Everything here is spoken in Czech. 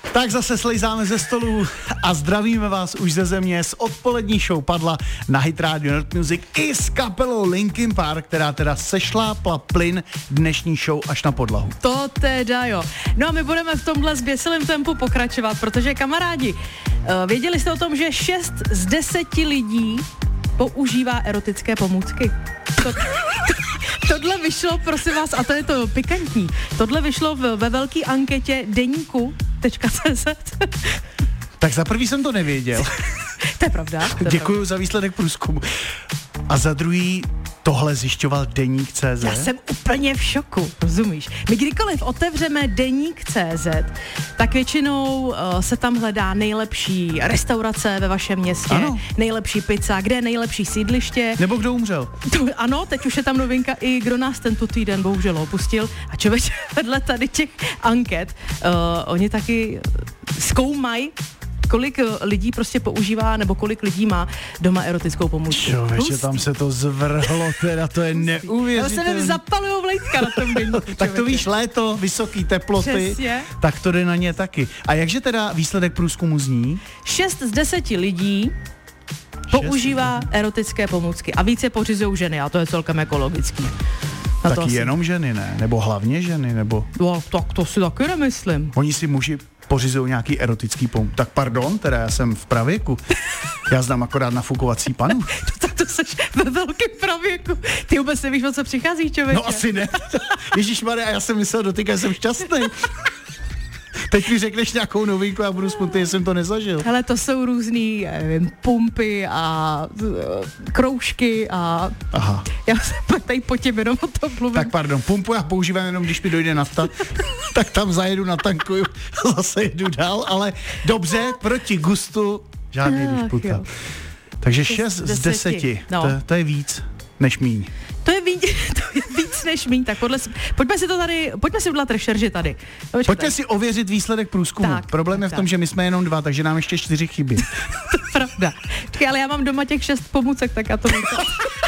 Tak zase slejzáme ze stolu a zdravíme vás už ze země. Z odpolední show Padla na Hit Radio Nerd Music i s kapelou Linkin Park, která teda sešlápla plyn dnešní show až na podlahu. To teda jo. No a my budeme v tomhle zběsilém tempu pokračovat, protože kamarádi, věděli jste o tom, že 6 z 10 lidí používá erotické pomůcky? Tohle vyšlo, prosím vás, a to je to pikantní, tohle vyšlo ve velké anketě deníku.cz. Tak za prvý jsem to nevěděl. To je pravda. Děkuju za výsledek průzkumu. A za druhý tohle zjišťoval Deník.cz. Já jsem úplně v šoku, rozumíš? My kdykoliv otevřeme Deník.cz, tak většinou se tam hledá nejlepší restaurace ve vašem městě, ano. Nejlepší pizza, kde je nejlepší sídliště. Nebo kdo umřel. Ano, teď už je tam novinka i kdo nás tento týden bohužel opustil. A člověk vedle tady těch anket, oni taky zkoumají, kolik lidí prostě používá, nebo kolik lidí má doma erotickou pomůcku. Člověče, tam se to zvrhlo, teda to je neuvěřitelné. Já se zapalujou vlejtka na tom deníku. Tak to víš, léto, vysoký teploty, přesně. Tak to jde na ně taky. A jakže teda výsledek průzkumu zní? 6 z 10 lidí používá erotické pomůcky a více pořizují ženy a to je celkem ekologický. Taky jenom ženy, ne? Nebo hlavně ženy, nebo? No, tak to si taky nemyslím. Oni si muži pořizují nějaký erotický pomůck. Tak pardon, teda já jsem v pravěku. Já znám akorát nafukovací panu. Tak to seš ve velkém pravěku. Ty vůbec nevíš, o co přichází, člověče. No asi ne. Ježišmarja, já jsem myslel doteď, jsem šťastný. Teď mi řekneš nějakou novinku a budu smutný, že jsem to nezažil. Hele, to jsou různý pumpy a kroužky a... Aha. Já se tady po těm jenom o tom mluvím. Tak pardon, pumpu já používám jenom, když mi dojde nafta, tak tam zajedu, natankuju, zase jedu dál, ale dobře, proti gustu, žádný disputa. Takže 6 z 10, no. To je víc než míň. To je víc než míň, tak pojďme si udělat rešerži tady. Pojďme si ověřit výsledek průzkumu. Tak, problém je v tom, že my jsme jenom 2, takže nám ještě 4 chybí. To je pravda. Ale já mám doma těch 6 pomůcek, tak já to